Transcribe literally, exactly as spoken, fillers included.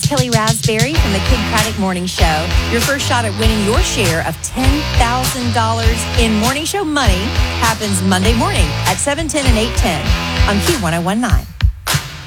Kelly Raspberry from the Kid Craddock Morning Show. Your first shot at winning your share of ten thousand dollars in morning show money happens Monday morning at seven ten and eight ten on Q one oh one nine.